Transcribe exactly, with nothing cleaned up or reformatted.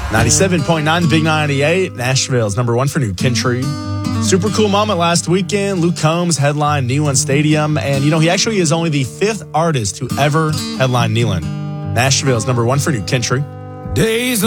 ninety-seven point nine, the Big ninety-eight. Nashville's number one for New Country. Super cool moment last weekend. Luke Combs headlined Neyland Stadium. And, you know, he actually is only the fifth artist to ever headline Neyland. Nashville's number one for New Country. Days